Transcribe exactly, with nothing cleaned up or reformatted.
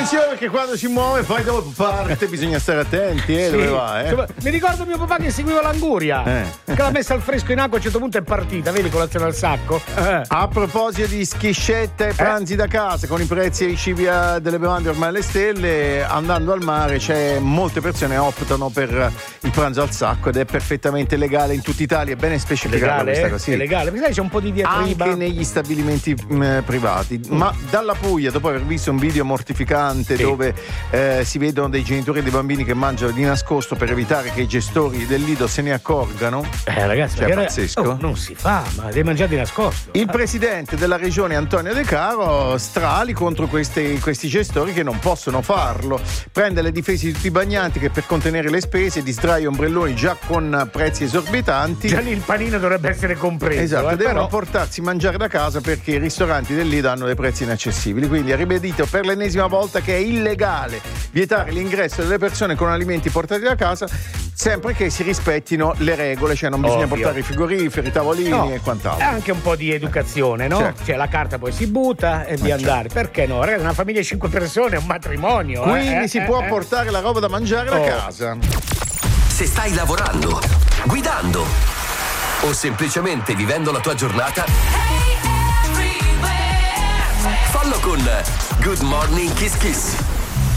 Attenzione perché quando si muove poi dopo parte, bisogna stare attenti, eh, Sì. dove va, eh. Mi ricordo mio papà che seguiva l'anguria, Eh. che l'ha messa al fresco in acqua, a un certo punto è partita, vedi, colazione al sacco. Eh. A proposito di schiscette e pranzi da casa, con i prezzi dei cibi a- delle bevande ormai alle stelle, andando al mare c'è molte persone che optano per il pranzo al sacco ed è perfettamente legale in tutta Italia, è bene specificare questa Legale? cosa. È Sì. legale, perché sai c'è un po' di diatriba. Anche negli stabilimenti mh, privati, ma dalla Puglia, dopo aver visto un video mortificante Sì. dove eh, si vedono dei genitori e dei bambini che mangiano di nascosto per evitare che i gestori del Lido se ne accorgano, Eh ragazzi, cioè, ma che- pazzesco. oh, non si fa, ma devi mangiare di nascosto. Il presidente della regione Antonio De Caro strali contro questi, questi gestori che non possono farlo. Prende le difese di tutti i bagnanti che per contenere le spese disdraia ombrelloni già con prezzi esorbitanti. Già lì il panino dovrebbe essere compreso. Esatto, eh, devono però- portarsi mangiare da casa perché i ristoranti del Lido hanno dei prezzi inaccessibili. Quindi ha ribadito per l'ennesima volta che è illegale vietare l'ingresso delle persone con alimenti portati da casa, sempre che si rispettino le regole, cioè non bisogna Ovvio. portare i frigoriferi, i tavolini No, e è quant'altro. anche un po' di educazione, no? Certo. Cioè la carta poi si butta e di andare. Perché no? Ragazzi, una famiglia di cinque persone è un matrimonio. eh, Quindi eh, si eh, può eh. portare la roba da mangiare da Oh. casa. Se stai lavorando, guidando o semplicemente vivendo la tua giornata, fallo con Good Morning Kiss Kiss.